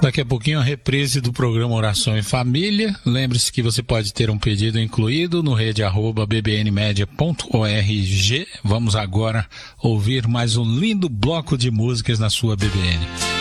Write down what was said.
Daqui a pouquinho a reprise do programa Oração em Família. Lembre-se que você pode ter um pedido incluído no rede@bbnmedia.org. Vamos agora ouvir mais um lindo bloco de músicas na sua BBN.